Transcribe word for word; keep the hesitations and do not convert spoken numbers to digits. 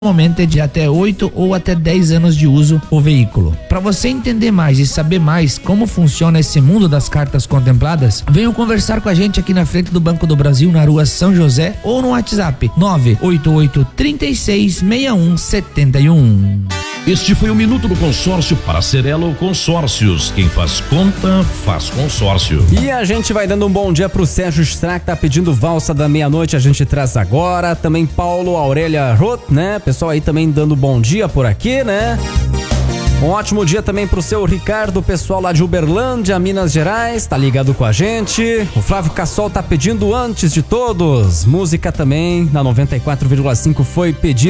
momento é de até oito ou até dez anos de uso o veículo. Para você entender mais e saber mais como funciona esse mundo das cartas contempladas, venham conversar com a gente aqui na frente do Banco do Brasil, na rua São José, ou no WhatsApp nove oito oito, três seis, seis um sete um. Este foi o Minuto do Consórcio para Cerelo Consórcios. Quem faz conta, faz consórcio. E a gente vai dando um bom dia pro Sérgio Strack, que tá pedindo valsa da meia-noite, a gente traz agora. Também Paulo Aurélia Roth, né? Pessoal aí também dando bom dia por aqui, né? Um ótimo dia também pro seu Ricardo, pessoal lá de Uberlândia, Minas Gerais, tá ligado com a gente. O Flávio Cassol tá pedindo antes de todos. Música também na noventa e quatro vírgula cinco foi pedido.